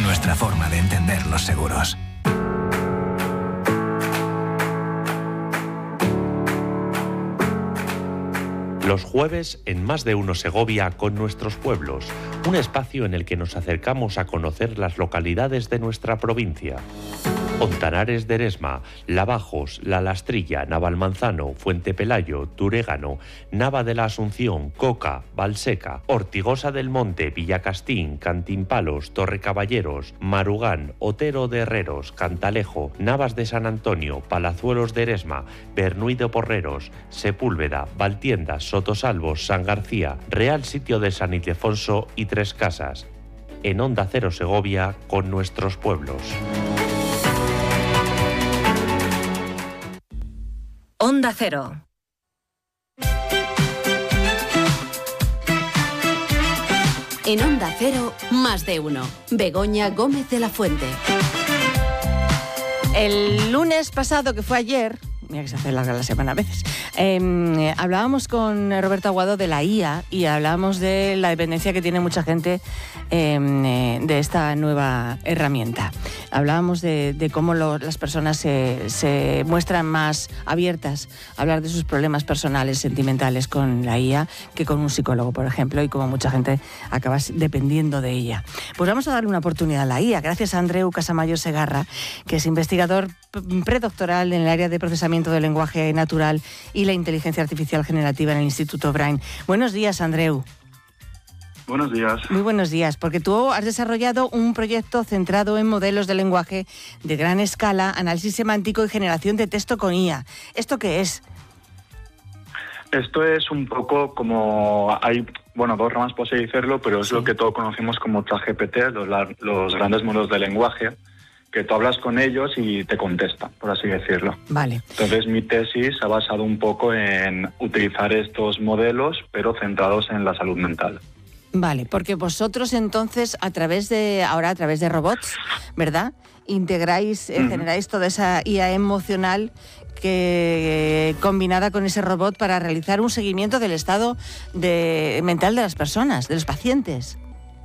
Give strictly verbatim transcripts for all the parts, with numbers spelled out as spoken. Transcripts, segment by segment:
nuestra forma de entender los seguros. Los jueves en Más de Uno Segovia con nuestros pueblos, un espacio en el que nos acercamos a conocer las localidades de nuestra provincia. Ontanares de Eresma, Lavajos, La Lastrilla, Navalmanzano, Fuente Pelayo, Turégano, Nava de la Asunción, Coca, Valseca, Ortigosa del Monte, Villacastín, Cantimpalos, Torrecaballeros, Marugán, Otero de Herreros, Cantalejo, Navas de San Antonio, Palazuelos de Eresma, Bernuy de Porreros, Sepúlveda, Valtiendas, Sotosalvos, San García, Real Sitio de San Ildefonso y Tres Casas. En Onda Cero Segovia con nuestros pueblos. Onda Cero. En Onda Cero, Más de Uno. Begoña Gómez de la Fuente. El lunes pasado, que fue ayer, mira que se hace larga la semana a veces, eh, hablábamos con Roberto Aguado de la I A y hablábamos de la dependencia que tiene mucha gente eh, de esta nueva herramienta. Hablábamos de, de cómo lo, las personas se, se muestran más abiertas a hablar de sus problemas personales, sentimentales con la I A que con un psicólogo, por ejemplo, y como mucha gente acaba dependiendo de ella. Pues vamos a darle una oportunidad a la I A, gracias a Andreu Casamayor Segarra, que es investigador predoctoral en el área de procesamiento del lenguaje natural y la inteligencia artificial generativa en el Instituto Brain. Buenos días, Andreu. Buenos días. Muy buenos días, porque tú has desarrollado un proyecto centrado en modelos de lenguaje de gran escala, análisis semántico y generación de texto con I A. ¿Esto qué es? Esto es un poco como... Hay, bueno, dos ramas, por así decirlo, pero es sí. lo que todos conocemos como ChatGPT, los, los grandes modelos de lenguaje, que tú hablas con ellos y te contestan, por así decirlo. Vale. Entonces mi tesis ha basado un poco en utilizar estos modelos, pero centrados en la salud mental. Vale, porque vosotros entonces, a través de, ahora a través de robots, ¿verdad?, integráis, eh, uh-huh. generáis toda esa I A emocional que eh, combinada con ese robot para realizar un seguimiento del estado de, mental de las personas, de los pacientes.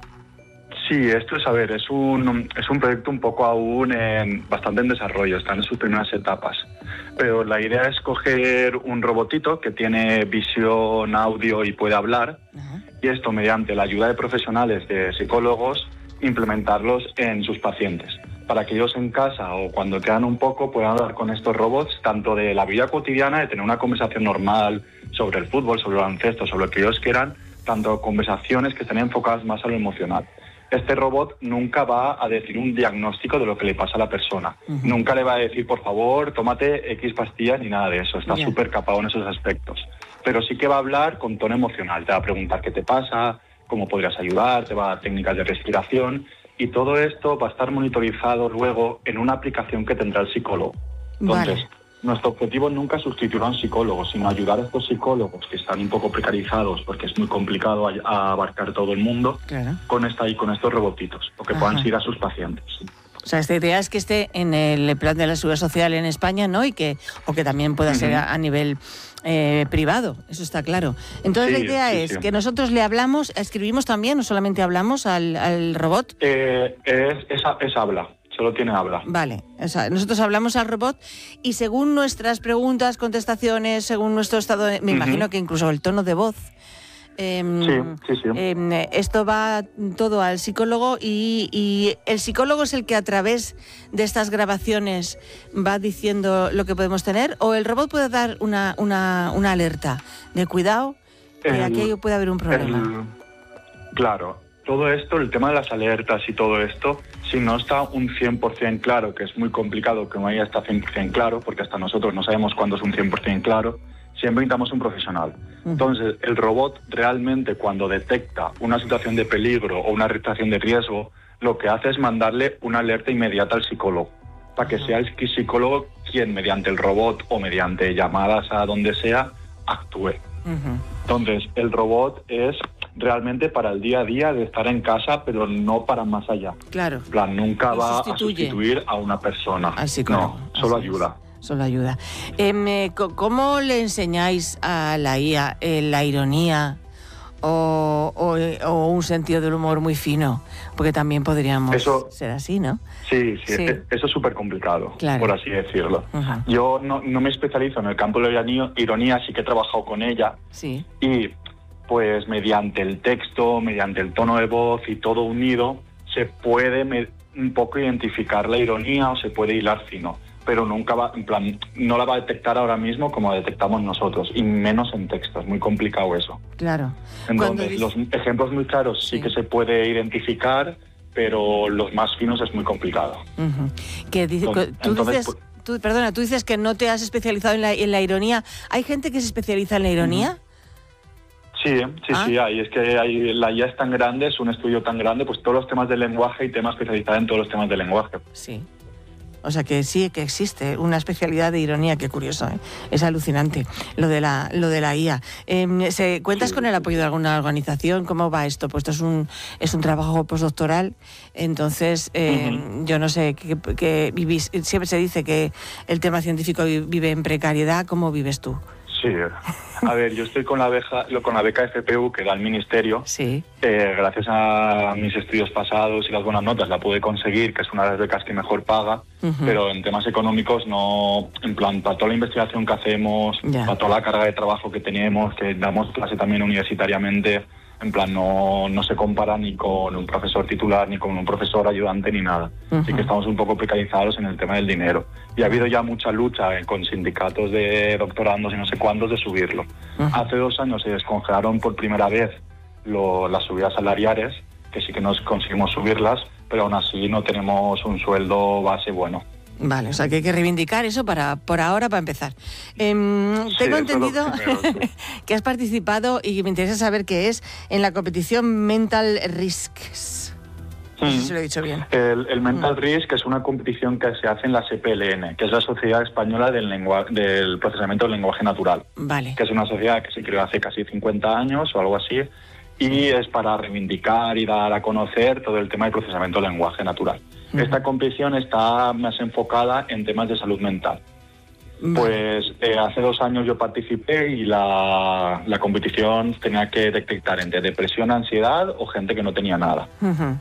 Sí, esto es, a ver, es un, es un proyecto un poco aún en, bastante en desarrollo, está en sus primeras etapas. Pero la idea es coger un robotito que tiene visión, audio y puede hablar, uh-huh. y esto mediante la ayuda de profesionales, de psicólogos, implementarlos en sus pacientes, para que ellos en casa o cuando quedan un poco puedan hablar con estos robots, tanto de la vida cotidiana, de tener una conversación normal sobre el fútbol, sobre el baloncesto, sobre lo que ellos quieran, tanto conversaciones que estén enfocadas más a lo emocional. Este robot nunca va a decir un diagnóstico de lo que le pasa a la persona. Uh-huh. Nunca le va a decir, por favor, tómate X pastillas, ni nada de eso. Está súper yeah. capado en esos aspectos. Pero sí que va a hablar con tono emocional. Te va a preguntar qué te pasa, cómo podrías ayudar, te va a dar técnicas de respiración. Y todo esto va a estar monitorizado luego en una aplicación que tendrá el psicólogo. Entonces, vale. nuestro objetivo nunca es sustituir a un psicólogo, sino ayudar a estos psicólogos que están un poco precarizados porque es muy complicado a, a abarcar todo el mundo, claro. con esta y con estos robotitos, o que Ajá. puedan seguir a sus pacientes. Sí. O sea, esta idea es que esté en el plan de la seguridad social en España, ¿no? Y que, o que también pueda uh-huh. ser a, a nivel eh, privado, eso está claro. Entonces sí, la idea sí, es sí. que nosotros le hablamos, escribimos también, no solamente hablamos al, al robot. Eh, es, es, es habla. Solo tiene habla. Vale, o sea, nosotros hablamos al robot y según nuestras preguntas, contestaciones, según nuestro estado, de, me uh-huh. imagino que incluso el tono de voz, eh, sí, sí, sí. Eh, esto va todo al psicólogo y, y el psicólogo es el que a través de estas grabaciones va diciendo lo que podemos tener, o el robot puede dar una, una, una alerta de cuidado, que el, aquí puede haber un problema. El, claro. Todo esto, el tema de las alertas y todo esto, si no está un cien por ciento claro, que es muy complicado que no haya está cien por ciento claro, porque hasta nosotros no sabemos cuándo es un cien por ciento claro, siempre necesitamos un profesional. Uh-huh. Entonces, el robot realmente cuando detecta una situación de peligro o una situación de riesgo, lo que hace es mandarle una alerta inmediata al psicólogo, para que uh-huh. sea el psicólogo quien mediante el robot o mediante llamadas a donde sea, actúe. Uh-huh. Entonces, el robot es realmente para el día a día de estar en casa, pero no para más allá. Claro. En plan, nunca va a sustituir a una persona. Al psicólogo. No, solo ayuda. Es. Solo ayuda. Eh, ¿Cómo le enseñáis a la I A eh, la ironía o, o, o un sentido del humor muy fino, porque también podríamos Eso, ser así, ¿no? Sí, sí, Sí. eso es súper complicado, Claro. por así decirlo. Ajá. Yo no, no me especializo en el campo de la ironía, ironía, sí que he trabajado con ella Sí. y pues mediante el texto, mediante el tono de voz y todo unido, se puede me- un poco identificar la ironía o se puede hilar fino, pero nunca va, en plan, no la va a detectar ahora mismo como detectamos nosotros, y menos en texto, es muy complicado eso. Claro. Cuando Entonces, dices- los ejemplos muy claros sí. Sí. que se puede identificar, pero los más finos es muy complicado. Ujú. Que dice- Entonces- tú entonces, dices, pues- tú, perdona, tú dices que no te has especializado en la, en la ironía. ¿Hay gente que se especializa en la ironía? Sí, sí, Ah. sí, hay. Es que hay, la I A es tan grande, es un estudio tan grande, pues todos los temas del lenguaje y temas especializados en todos los temas del lenguaje. Sí. O sea que sí que existe una especialidad de ironía, qué curioso, ¿eh? Es alucinante lo de la lo de la I A. Eh, ¿se, ¿Cuentas Sí. con el apoyo de alguna organización? ¿Cómo va esto? Pues esto es un es un trabajo postdoctoral, entonces eh, Ujú. yo no sé que, que vivís. Siempre se dice que el tema científico vi- vive en precariedad. ¿Cómo vives tú? Sí. A ver, yo estoy con la beca, lo- con la beca F P U que da el ministerio. Sí. Eh, gracias a mis estudios pasados y las buenas notas la pude conseguir, que es una de las becas que mejor paga, Ujú. pero en temas económicos no, en plan, para toda la investigación que hacemos, Ya. para toda la carga de trabajo que tenemos, que damos clase también universitariamente, en plan, no, no se compara ni con un profesor titular, ni con un profesor ayudante, ni nada. Así Ujú. que estamos un poco precarizados en el tema del dinero. Y ha habido ya mucha lucha eh, con sindicatos de doctorandos y no sé cuántos de subirlo. Ujú. Hace dos años se descongelaron por primera vez lo- las subidas salariales, que sí que nos conseguimos subirlas, pero aún así no tenemos un sueldo base bueno. Vale, o sea que hay que reivindicar eso para por ahora, para empezar. Em, Sí, tengo eso es lo entendido primero, sí. que has participado y me interesa saber qué es en la competición Mental Risks. No sé si lo he dicho bien. El, el Mental Mm. Risk es una competición que se hace en la S P L N, que es la Sociedad Española del, Lengua- del Procesamiento del Lenguaje Natural, Vale. que es una sociedad que se creó hace casi cincuenta años o algo así, y es para reivindicar y dar a conocer todo el tema del procesamiento del lenguaje natural. Ujú. Esta competición está más enfocada en temas de salud mental. Vale. Pues eh, hace dos años yo participé y la, la competición tenía que detectar entre depresión, ansiedad o gente que no tenía nada. Ujú.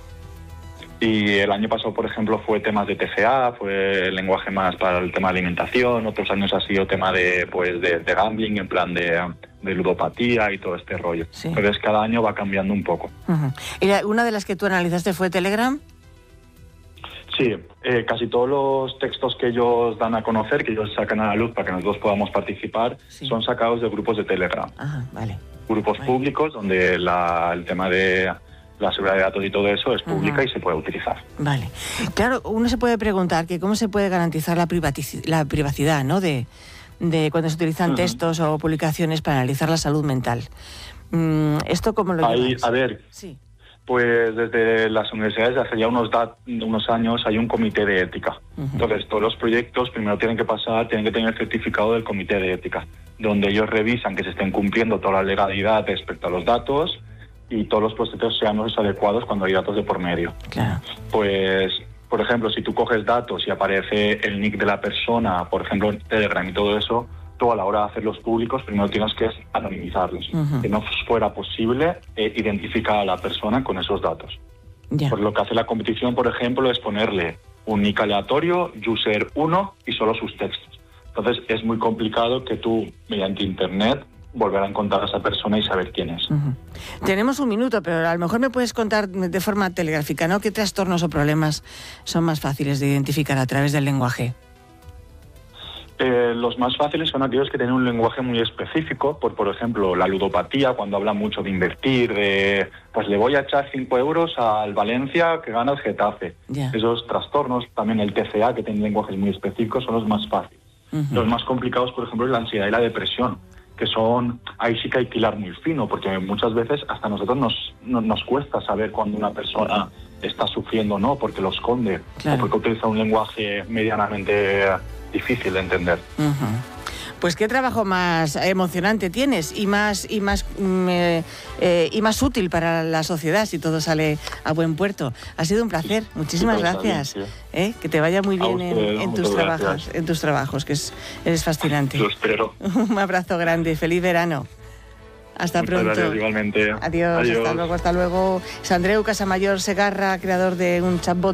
Y el año pasado, por ejemplo, fue temas de T C A, fue el lenguaje más para el tema de alimentación. Otros años ha sido tema de, pues, de, de gambling, en plan de, de ludopatía y todo este rollo. Sí. Entonces cada año va cambiando un poco. Ujú. ¿Y la- una de las que tú analizaste fue Telegram? Sí, eh, casi todos los textos que ellos dan a conocer, que ellos sacan a la luz para que nosotros podamos participar, Sí. son sacados de grupos de Telegram. Ajá, vale. Grupos Vale. públicos donde la, el tema de la seguridad de datos y todo eso es pública Ujú. y se puede utilizar. Vale. Claro, uno se puede preguntar que cómo se puede garantizar la, privatici- la privacidad, ¿no? De, de cuando se utilizan Ujú. textos o publicaciones para analizar la salud mental. Mm, ¿Esto cómo lo Ahí, lleváis? a ver, Sí. pues desde las universidades hace ya unos, da- unos años hay un comité de ética. Ujú. Entonces todos los proyectos primero tienen que pasar, tienen que tener el certificado del comité de ética, donde ellos revisan que se estén cumpliendo toda la legalidad respecto a los datos y todos los procesos sean los adecuados cuando hay datos de por medio. Claro. Pues, por ejemplo, si tú coges datos y aparece el nick de la persona, por ejemplo, en Telegram y todo eso, tú a la hora de hacerlos públicos primero tienes que anonimizarlos, Ujú. que no fuera posible eh, identificar a la persona con esos datos. Ya. Pues lo que hace la competición, por ejemplo, es ponerle un nick aleatorio, user uno y solo sus textos. Entonces es muy complicado que tú, mediante internet, volver a encontrar a esa persona y saber quién es. Ujú. Tenemos un minuto, pero a lo mejor me puedes contar de forma telegráfica, ¿no? ¿Qué trastornos o problemas son más fáciles de identificar a través del lenguaje? Eh, los más fáciles son aquellos que tienen un lenguaje muy específico, por por ejemplo la ludopatía, cuando habla mucho de invertir, de pues le voy a echar cinco euros al Valencia que gana el Getafe. Ya. Esos trastornos, también el T C A, que tiene lenguajes muy específicos, son los más fáciles. Ujú. Los más complicados, por ejemplo, es la ansiedad y la depresión, que son, ahí sí que hay que hilar muy fino, porque muchas veces hasta a nosotros nos, no- nos cuesta saber cuando una persona está sufriendo o no, porque lo esconde, Claro. o porque utiliza un lenguaje medianamente difícil de entender. Ujú. Pues qué trabajo más emocionante tienes y más y más mm, eh, eh, y más útil para la sociedad si todo sale a buen puerto. Ha sido un placer. Muchísimas Sí, todo está gracias. bien, ¿Eh? Que te vaya muy A bien en, usted, en tus muchas trabajos, gracias. en tus trabajos, que es, eres fascinante. Lo espero. Un abrazo grande, feliz verano. Hasta Muchas pronto. Gracias, igualmente. Adiós, Adiós. hasta luego, hasta luego. Es Andreu Casamayor Segarra, creador de un chatbot